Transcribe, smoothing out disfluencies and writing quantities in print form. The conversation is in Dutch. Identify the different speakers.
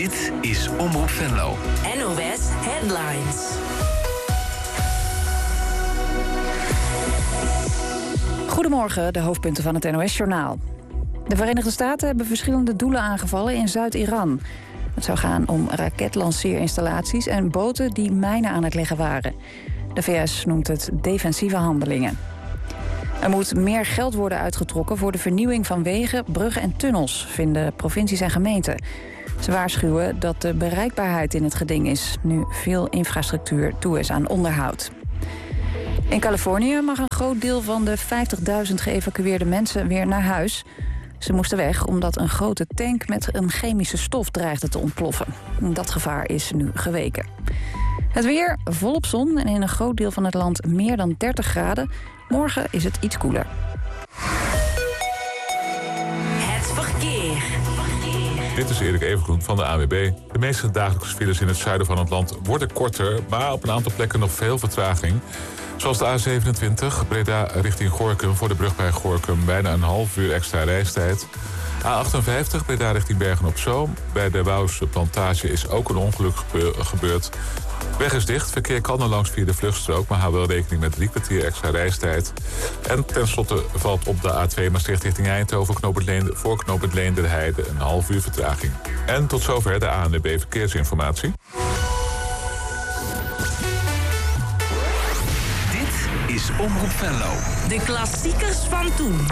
Speaker 1: Dit is Omroep Venlo.
Speaker 2: NOS Headlines.
Speaker 3: Goedemorgen, de hoofdpunten van het NOS-journaal. De Verenigde Staten hebben verschillende doelen aangevallen in Zuid-Iran. Het zou gaan om raketlanceerinstallaties en boten die mijnen aan het leggen waren. De VS noemt het defensieve handelingen. Er moet meer geld worden uitgetrokken voor de vernieuwing van wegen, bruggen en tunnels, vinden provincies en gemeenten. Ze waarschuwen dat de bereikbaarheid in het geding is, nu veel infrastructuur toe is aan onderhoud. In Californië mag een groot deel van de 50.000 geëvacueerde mensen weer naar huis. Ze moesten weg omdat een grote tank met een chemische stof dreigde te ontploffen. Dat gevaar is nu geweken. Het weer, volop zon en in een groot deel van het land meer dan 30 graden. Morgen is het iets koeler.
Speaker 2: Het verkeer.
Speaker 4: Dit is Erik Evengroen van de ANWB. De meeste dagelijkse files in het zuiden van het land worden korter, maar op een aantal plekken nog veel vertraging. Zoals de A27, Breda richting Gorinchem, voor de brug bij Gorinchem bijna een half uur extra reistijd. A58, Breda richting Bergen-op-Zoom. Bij de Wouwse Plantage is ook een ongeluk gebeurd. Weg is dicht, verkeer kan er langs via de vluchtstrook, maar hou wel rekening met 3 kwartier extra reistijd. En tenslotte valt op de A2 Maastricht richting Eindhoven voor knooppunt Leenderheide een half uur vertraging. En tot zover de ANWB Verkeersinformatie.
Speaker 1: Dit is Omroep Venlo.
Speaker 2: De klassiekers van toen.